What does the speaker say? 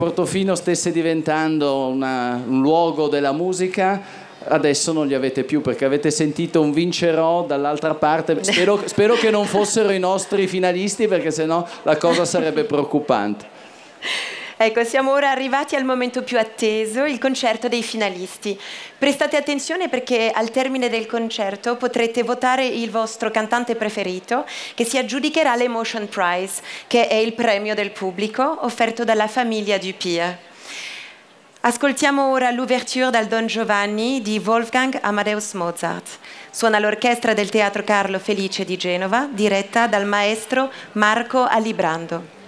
Portofino stesse diventando un luogo della musica, adesso non li avete più perché avete sentito un vincerò dall'altra parte. Spero che non fossero i nostri finalisti, perché sennò la cosa sarebbe preoccupante. Ecco, siamo ora arrivati al momento più atteso, il concerto dei finalisti. Prestate attenzione perché al termine del concerto potrete votare il vostro cantante preferito, che si aggiudicherà l'Emotion Prize, che è il premio del pubblico offerto dalla famiglia Dupia. Ascoltiamo ora l'ouverture dal Don Giovanni di Wolfgang Amadeus Mozart. Suona l'orchestra del Teatro Carlo Felice di Genova, diretta dal maestro Marco Alibrando.